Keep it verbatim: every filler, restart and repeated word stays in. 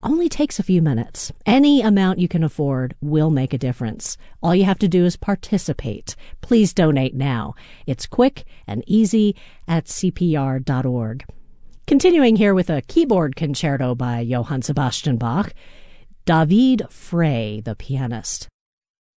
only takes a few minutes. Any amount you can afford will make a difference. All you have to do is participate. Please donate now. It's quick and easy at C P R dot org. Continuing here with a keyboard concerto by Johann Sebastian Bach, David Frey, the pianist.